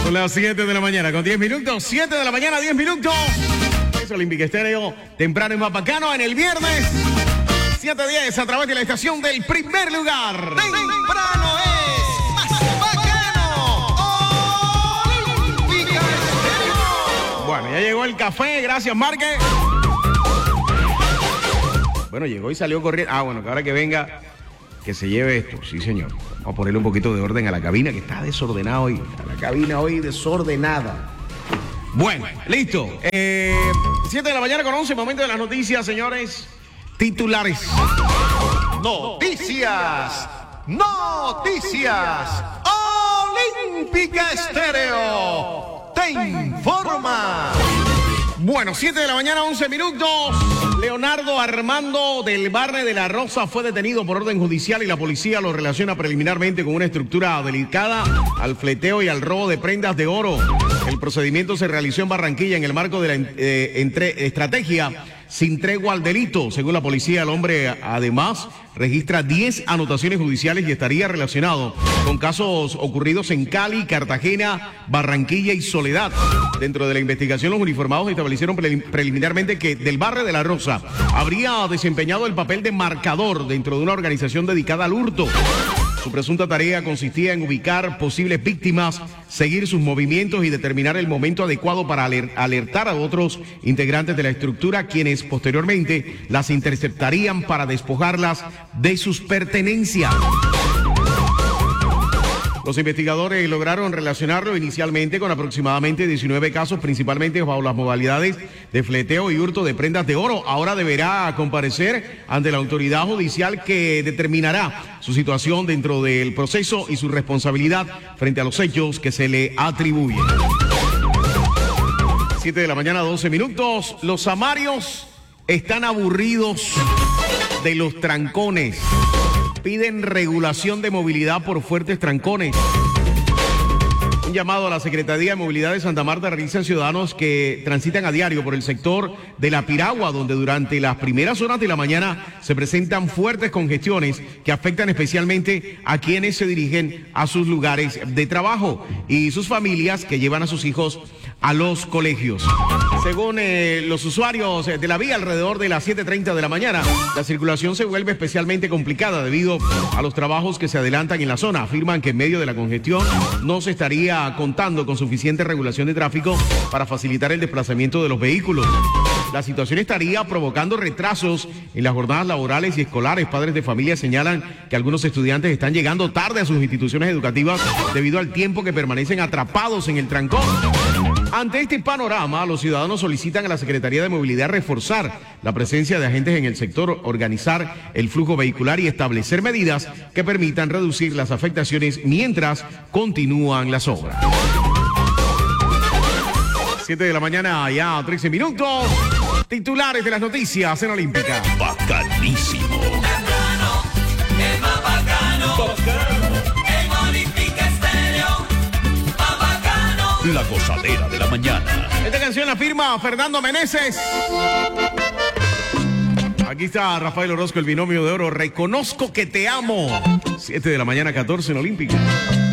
Son las 7 de la mañana con 10 minutos. 7 de la mañana, 10 minutos. Es Olímpica Estéreo. Temprano y más bacano en el viernes. 7:10 a través de la estación del primer lugar. Temprano es más bacano. Olímpica Estéreo. Bueno, ya llegó el café. Gracias, Marque. Bueno, llegó y salió corriendo. Bueno, que ahora que venga, que se lleve esto. Sí, señor. Vamos a ponerle un poquito de orden a la cabina, que está desordenada hoy. A la cabina hoy desordenada. Bueno, listo. 7 de la mañana con 11, momento de las noticias, señores. Titulares. Noticias. Olímpica Estéreo te informa. Bueno, 7 de la mañana, 11 minutos. Leonardo Armando del Barrio de la Rosa fue detenido por orden judicial y la policía lo relaciona preliminarmente con una estructura delicada al fleteo y al robo de prendas de oro. El procedimiento se realizó en Barranquilla en el marco de la estrategia sin tregua al delito. Según la policía, el hombre además registra 10 anotaciones judiciales y estaría relacionado con casos ocurridos en Cali, Cartagena, Barranquilla y Soledad. Dentro de la investigación, los uniformados establecieron preliminarmente que del Barrio de la Rosa habría desempeñado el papel de marcador dentro de una organización dedicada al hurto. Su presunta tarea consistía en ubicar posibles víctimas, seguir sus movimientos y determinar el momento adecuado para alertar a otros integrantes de la estructura, quienes posteriormente las interceptarían para despojarlas de sus pertenencias. Los investigadores lograron relacionarlo inicialmente con aproximadamente 19 casos, principalmente bajo las modalidades de fleteo y hurto de prendas de oro. Ahora deberá comparecer ante la autoridad judicial que determinará su situación dentro del proceso y su responsabilidad frente a los hechos que se le atribuyen. 7 de la mañana, 12 minutos. Los samarios están aburridos de los trancones. Piden regulación de movilidad por fuertes trancones. Un llamado a la Secretaría de Movilidad de Santa Marta realizan ciudadanos que transitan a diario por el sector de La Piragua, donde durante las primeras horas de la mañana se presentan fuertes congestiones que afectan especialmente a quienes se dirigen a sus lugares de trabajo y sus familias que llevan a sus hijos a los colegios. Según los usuarios de la vía, alrededor de las 7:30 de la mañana, la circulación se vuelve especialmente complicada debido a los trabajos que se adelantan en la zona. Afirman que en medio de la congestión no se estaría contando con suficiente regulación de tráfico para facilitar el desplazamiento de los vehículos. La situación estaría provocando retrasos en las jornadas laborales y escolares. Padres de familia señalan que algunos estudiantes están llegando tarde a sus instituciones educativas debido al tiempo que permanecen atrapados en el trancón. Ante este panorama, los ciudadanos solicitan a la Secretaría de Movilidad reforzar la presencia de agentes en el sector, organizar el flujo vehicular y establecer medidas que permitan reducir las afectaciones mientras continúan las obras. 7 de la mañana, ya 13 minutos. Titulares de las noticias en Olímpica. Bacanísimo. Temprano, el más bacano. En Olímpica Estéreo, más bacano. La gozadera de la mañana. Esta canción la firma Fernando Meneses. Aquí está Rafael Orozco, el binomio de oro. Reconozco que te amo. 7 de la mañana, 14 en Olímpica.